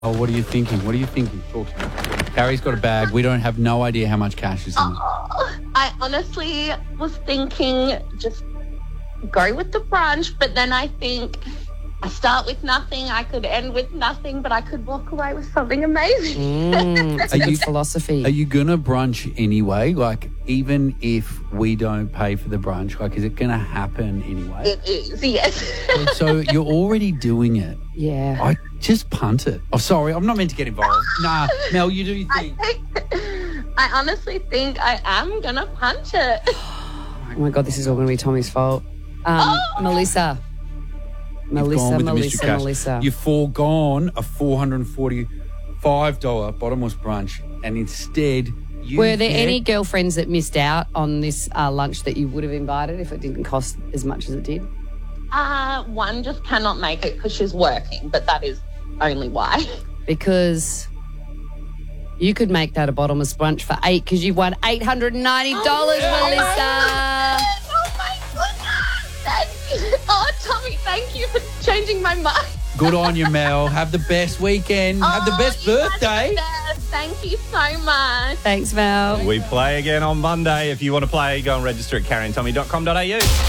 Oh, what are you thinking? What are you thinking? Talk to me. Carrie's got a bag. We don't have no idea how much cash is in it. I honestly was thinking just go with the brunch, but then I think I start with nothing, I could end with nothing, but I could walk away with something amazing. It's a good philosophy. Are you going to brunch anyway? Like, even if we don't pay for the brunch, like, is it going to happen anyway? It is, yes. So you're already doing it. Yeah. I just punt it. Oh, sorry, I'm not meant to get involved. Nah, Mel, you do your thing. I honestly think I am going to punch it. Oh, my God, this is all going to be Tommy's fault. Melissa. You've gone with the mystery cash. Melissa. You've foregone a $445 bottomless brunch, and instead you Were there get- any girlfriends that missed out on this lunch that you would have invited if it didn't cost as much as it did? One just cannot make it because she's working, but that is only why. Because you could make that a bottomless brunch for 8 because you've won $890, Melissa. Oh, my goodness. Thank you. Oh, Tommy, thank you for changing my mind. Good on you, Mel. Have the best weekend. Have the best you guys are birthday. the best. Thank you so much. Thanks, Mel. We play again on Monday. If you want to play, go and register at carrieandtommy.com.au.